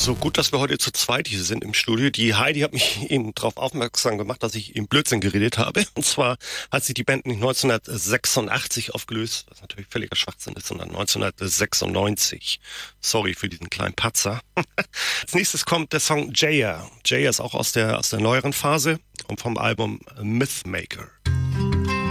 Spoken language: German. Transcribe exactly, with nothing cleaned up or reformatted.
So gut, dass wir heute zu zweit hier sind im Studio. Die Heidi hat mich eben darauf aufmerksam gemacht, dass ich eben Blödsinn geredet habe. Und zwar hat sich die Band nicht neunzehnhundertsechsundachtzig aufgelöst, was natürlich völliger Schwachsinn ist, sondern neunzehnhundertsechsundneunzig. Sorry für diesen kleinen Patzer. Als nächstes kommt der Song Jaya. Jaya ist auch aus der, aus der neueren Phase und vom Album Mythmaker.